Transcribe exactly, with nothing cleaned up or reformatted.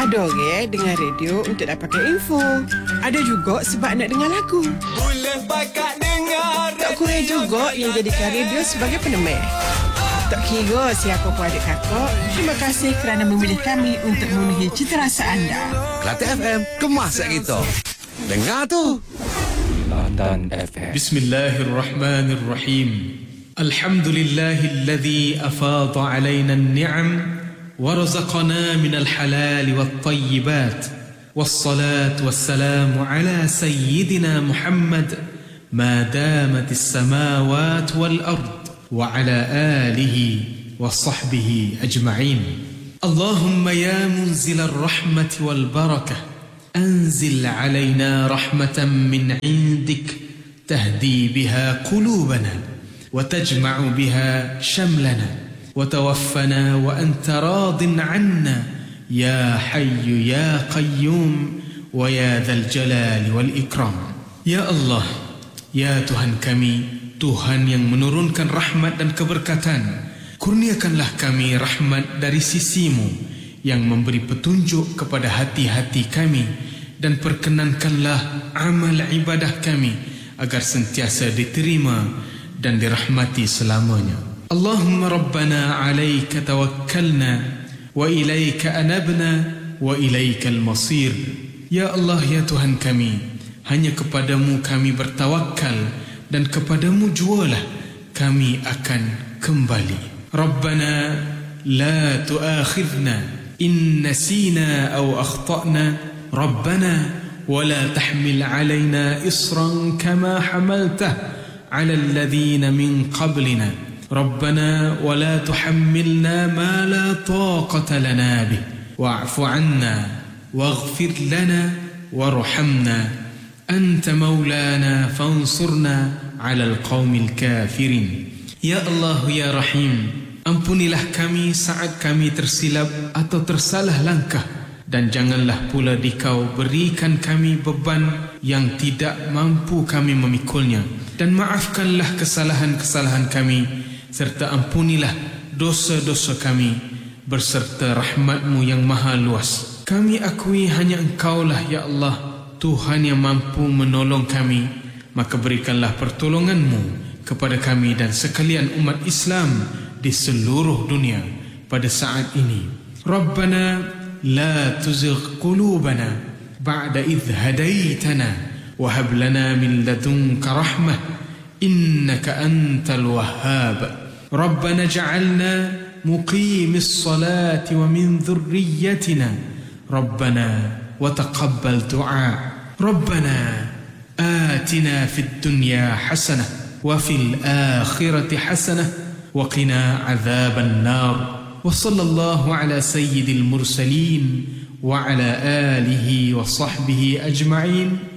Ada orang dengar radio untuk dapatkan info. Ada juga sebab nak dengar lagu. Boleh bakat dengar. Tak kurang juga yang jadikan radio sebagai peneman. Tak kira siapa pun adik kakak, terima kasih kerana memilih kami untuk memenuhi cita rasa anda. Kelantan F M, kemas kita. Dengar tu. Kelantan F M. Bismillahirrahmanirrahim. Alhamdulillahilladzi afadha alaina an-ni'am ورزقنا من الحلال والطيبات والصلاة والسلام على سيدنا محمد ما دامت السماوات والأرض وعلى آله وصحبه أجمعين. اللهم يا منزل الرحمة والبركة أنزل علينا رحمة من عندك تهدي بها قلوبنا وتجمع بها شملنا وتوفنا وأنت راض عنا يا حي يا قيوم ويا ذا الجلال والإكرام. Ya Allah, ya Tuhan kami, Tuhan yang menurunkan rahmat dan keberkatan, kurniakanlah kami rahmat dari sisimu yang memberi petunjuk kepada hati-hati kami, dan perkenankanlah amal ibadah kami agar sentiasa diterima dan dirahmati selamanya. Allahumma Rabbana alaika tawakkalna wa ilaika anabna wa ilaikal masir. Ya Allah, ya Tuhan kami, hanya kepadamu kami bertawakal dan kepadamu jualah kami akan kembali. Rabbana la tu'akhidna in nasina aw akhtana. Rabbana wa la tahmil alaina isran kama hamaltah ala alladhina min qablina. ربنا ولا تحملنا ما لا طاقة لنا به واعف عنا واغفر لنا وارحمنا أنت مولانا فانصرنا على القوم الكافرين. Ya Allah, ya Rahim, ampunilah kami saat kami tersilap atau tersalah langkah, dan janganlah pula Dikau berikan kami beban yang tidak mampu kami memikulnya, dan maafkanlah kesalahan-kesalahan kami, serta ampunilah dosa-dosa kami berserta rahmat-Mu yang maha luas. Kami akui hanya Engkaulah, ya Allah, Tuhan yang mampu menolong kami, maka berikanlah pertolongan-Mu kepada kami dan sekalian umat Islam di seluruh dunia pada saat ini. Rabbana la tuzigh qulubana ba'da idh hadaitana wa hab lana min ladunka rahmah innaka antal wahhab. ربنا اجعلنا مقيم الصلاة ومن ذريتنا ربنا وتقبل دعاء. ربنا آتنا في الدنيا حسنة وفي الآخرة حسنة وقنا عذاب النار. وصلى الله على سيد المرسلين وعلى آله وصحبه أجمعين.